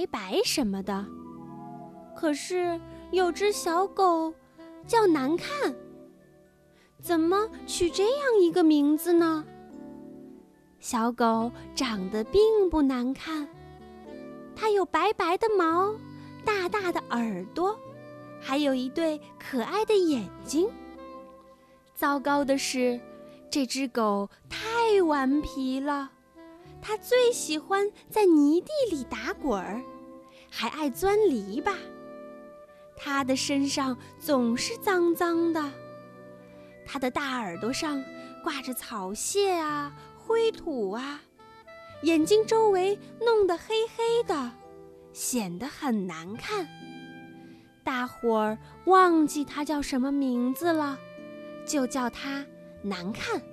白白什么的。可是有只小狗叫难看，怎么取这样一个名字呢？小狗长得并不难看，它有白白的毛，大大的耳朵，还有一对可爱的眼睛。糟糕的是，这只狗太顽皮了，它最喜欢在泥地里打滚儿，还爱钻篱笆。它的身上总是脏脏的，它的大耳朵上挂着草屑啊、灰土啊，眼睛周围弄得黑黑的，显得很难看。大伙儿忘记它叫什么名字了，就叫它难看。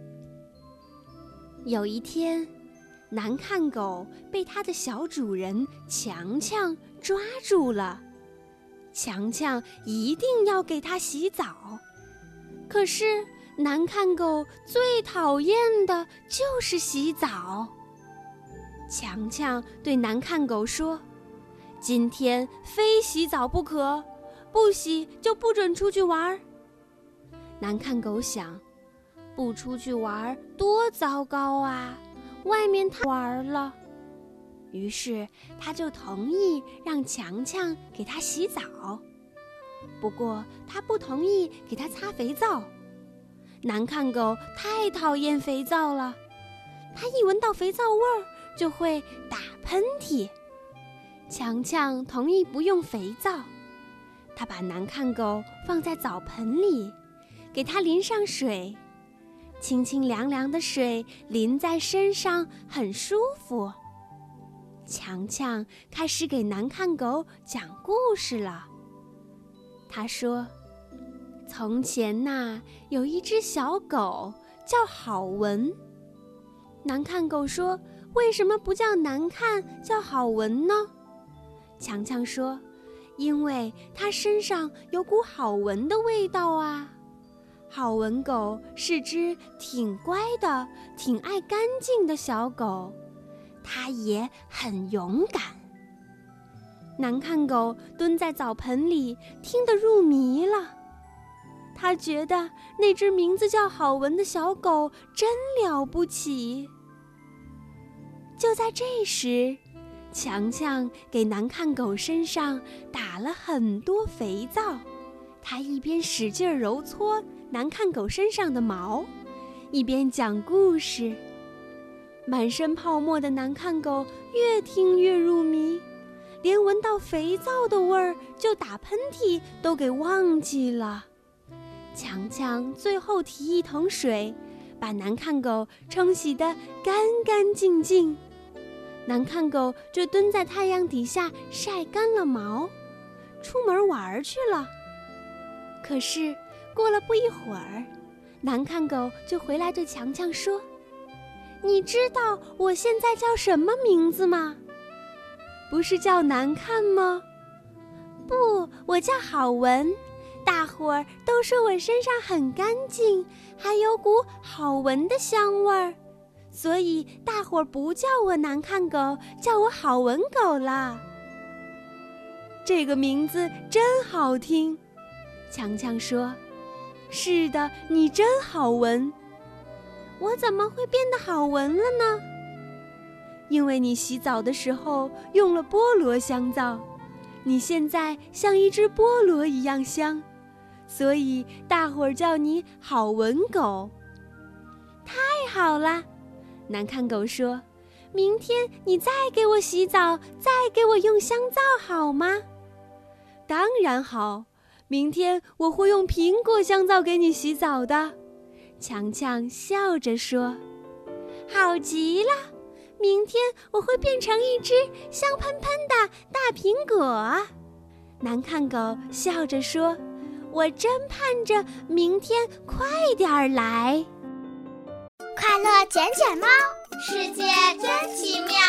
有一天，难看狗被它的小主人强强抓住了。强强一定要给它洗澡，可是难看狗最讨厌的就是洗澡。强强对难看狗说：“今天非洗澡不可，不洗就不准出去玩。”难看狗想，不出去玩多糟糕啊，外面太玩了。于是他就同意让强强给他洗澡，不过他不同意给他擦肥皂。难看狗太讨厌肥皂了，它一闻到肥皂味儿就会打喷嚏。强强同意不用肥皂，他把难看狗放在澡盆里，给它淋上水，清清凉凉的水淋在身上很舒服。强强开始给难看狗讲故事了。他说：“从前呐，有一只小狗叫好闻。”难看狗说：“为什么不叫难看，叫好闻呢？”强强说：“因为它身上有股好闻的味道啊。好闻狗是只挺乖的、挺爱干净的小狗。它也很勇敢。”难看狗蹲在澡盆里，听得入迷了。他觉得那只名字叫好闻的小狗真了不起。就在这时，强强给难看狗身上打了很多肥皂，他一边使劲揉搓难看狗身上的毛，一边讲故事。满身泡沫的难看狗越听越入迷，连闻到肥皂的味儿就打喷嚏都给忘记了。强强最后提一桶水，把难看狗冲洗得干干净净。难看狗就蹲在太阳底下晒干了毛，出门玩去了。可是过了不一会儿，难看狗就回来对强强说：“你知道我现在叫什么名字吗？”“不是叫难看吗？”“不，我叫好闻。大伙儿都说我身上很干净，还有股好闻的香味儿，所以大伙儿不叫我难看狗，叫我好闻狗了。”“这个名字真好听。”强强说。“是的，你真好闻。”“我怎么会变得好闻了呢？”“因为你洗澡的时候用了菠萝香皂，你现在像一只菠萝一样香，所以大伙儿叫你好闻狗。”“太好了！”难看狗说，“明天你再给我洗澡，再给我用香皂好吗？”“当然好，明天我会用苹果香皂给你洗澡的。”强强笑着说。“好极了，明天我会变成一只香喷喷的大苹果。”难看狗笑着说，“我真盼着明天快点儿来。” 快乐捡捡猫，世界真奇妙。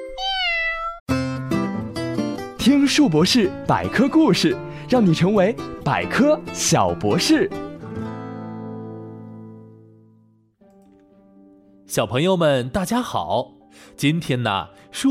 听树博士百科故事，让你成为百科小博士。 小朋友们，大家好！今天呢，